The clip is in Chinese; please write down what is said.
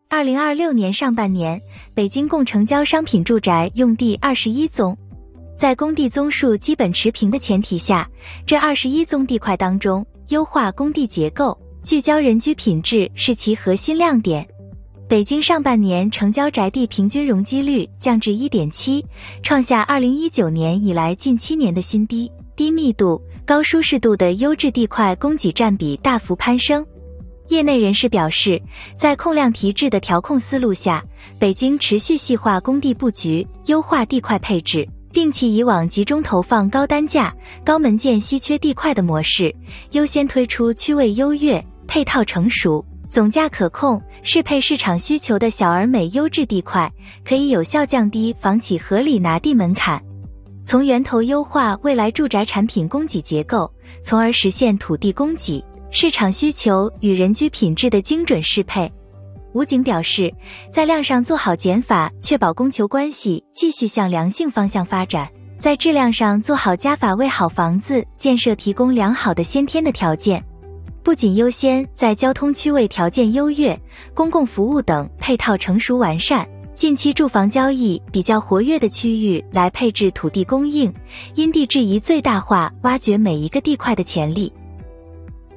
2026年上半年，北京共成交商品住宅用地21宗。在工地宗数基本持平的前提下，这21宗地块当中，优化工地结构、聚焦人居品质是其核心亮点。北京上半年成交宅地平均容积率降至 1.7， 创下2019年以来近7年的新低，低密度、高舒适度的优质地块供给占比大幅攀升。业内人士表示，在控量提质的调控思路下，北京持续细化工地布局，优化地块配置，摒弃以往集中投放高单价、高门件稀缺地块的模式，优先推出区位优越、配套成熟、总价可控、适配市场需求的小而美优质地块，可以有效降低房企合理拿地门槛，从源头优化未来住宅产品供给结构，从而实现土地供给、市场需求与人居品质的精准适配。武警表示，在量上做好减法，确保供求关系继续向良性方向发展；在质量上做好加法，为好房子建设提供良好的先天的条件。不仅优先在交通区位条件优越、公共服务等配套成熟完善，近期住房交易比较活跃的区域来配置土地供应，因地制宜最大化挖掘每一个地块的潜力。